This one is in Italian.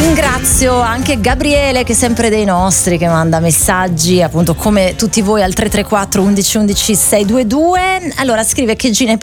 Ringrazio anche Gabriele, che è sempre dei nostri, che manda messaggi appunto come tutti voi al 334 11 11 622. Allora scrive che Gina